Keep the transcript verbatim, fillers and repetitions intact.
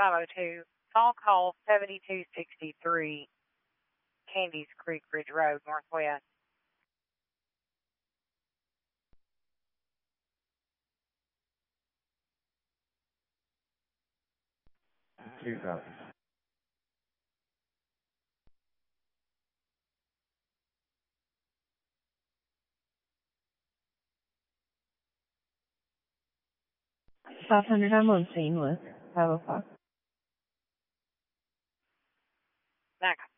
five oh two, Fall Call seventy-two sixty-three, Candies Creek Ridge Road, Northwest. Two copies. five hundred, I'm on scene with five oh five. That